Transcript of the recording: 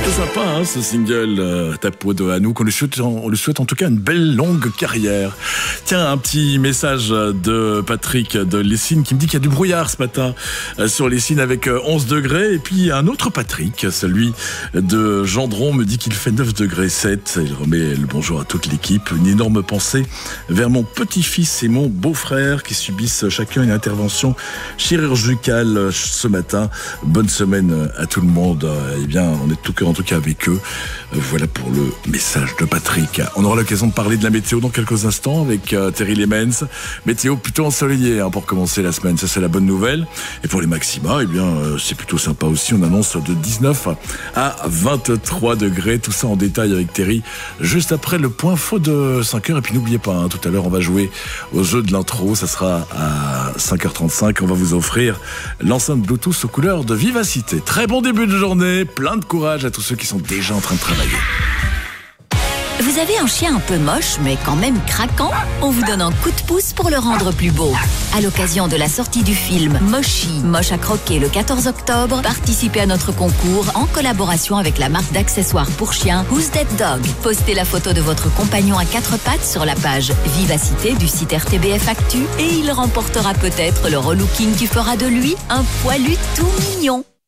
C'est sympa hein, ce single Ta peau de Anouk. On lui souhaite en tout cas une belle longue carrière. Tiens, un petit message de Patrick de Lessines qui me dit qu'il y a du brouillard ce matin sur Lessines avec 11 degrés. Et puis un autre Patrick, celui de Gendron, me dit qu'il fait 9 degrés 7. Il remet le bonjour à toute l'équipe. Une énorme pensée vers mon petit-fils et mon beau-frère qui subissent chacun une intervention chirurgicale ce matin. Bonne semaine à tout le monde. Eh bien, on est de tout cœur en tout cas avec eux. Voilà pour le message de Patrick. On aura l'occasion de parler de la météo dans quelques instants avec Terry Lemens. Météo plutôt ensoleillée pour commencer la semaine, ça c'est la bonne nouvelle. Et pour les maxima, eh bien c'est plutôt sympa aussi. On annonce de 19 à 23 degrés. Tout ça en détail avec Terry juste après le point faux de 5h. Et puis n'oubliez pas, tout à l'heure on va jouer au jeu de l'intro. Ça sera à 5h35. On va vous offrir l'enceinte Bluetooth aux couleurs de Vivacité. Très bon début de journée, plein de courage à tous ceux qui sont déjà en train de travailler. Vous avez un chien un peu moche, mais quand même craquant? On vous donne un coup de pouce pour le rendre plus beau. À l'occasion de la sortie du film Moshi, Moche à croquer le 14 octobre, participez à notre concours en collaboration avec la marque d'accessoires pour chiens Who's That Dog. Postez la photo de votre compagnon à 4 pattes sur la page Vivacité du site RTBF Actu et il remportera peut-être le relooking qui fera de lui un poilu tout mignon.